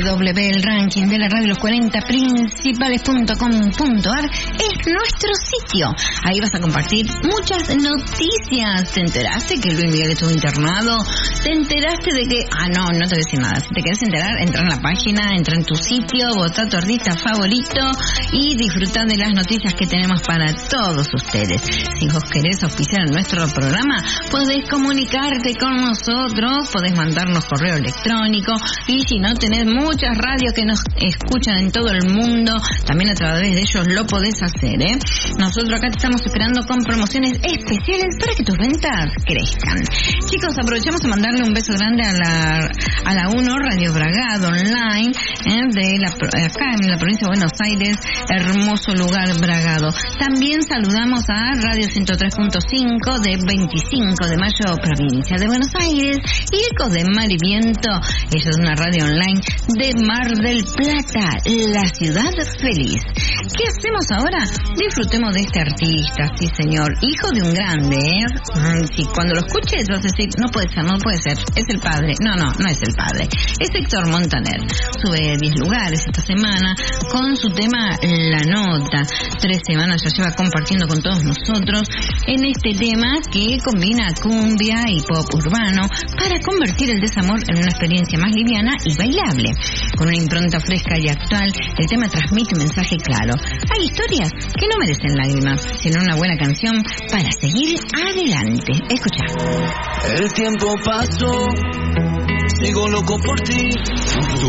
El ranking de la radio Los 40 Principales.com.ar es nuestro sitio. Ahí vas a compartir muchas noticias. ¿Te enteraste que Luis Miguel estuvo internado? ¿Te enteraste de que... no te voy a decir nada. Si te querés enterar, entra en la página, entra en tu sitio, votá tu artista favorito y disfrutá de las noticias que tenemos para todos ustedes. Si vos querés auspiciar nuestro programa, podés comunicarte con nosotros, podés mandarnos correo electrónico, y si no tenés muchas radios que nos escuchan en todo el mundo, también a través de ellos lo podés hacer, Nosotros acá te estamos esperando con promociones especiales para que tus ventas crezcan. Chicos, aprovechamos a mandarle un beso grande a la 1 Radio Bragado Online, acá en la provincia de Buenos Aires, hermoso lugar Bragado. También saludamos a Radio 103.5 de 25 de mayo, provincia de Buenos Aires, y Ecos de Mar y Viento, ella es una radio online de Mar del Plata, la ciudad feliz. ¿Qué hacemos ahora? Disfrutemos de este artista, sí señor, hijo de un grande, Sí, cuando lo escuches vas a decir, no puede ser, es el padre. No es el padre, es Héctor Montaner. Sube 10 lugares esta semana con su tema La Nota. 3 semanas ya lleva compartiendo con todos nosotros en este tema que combina cumbia y pop urbano para convertir el desamor en una experiencia más liviana y bailable. Con una impronta fresca y actual, el tema transmite un mensaje claro. Hay historias que no merecen lágrimas, sino una buena canción para seguir adelante. Escucha. El tiempo pasó, sigo loco por ti.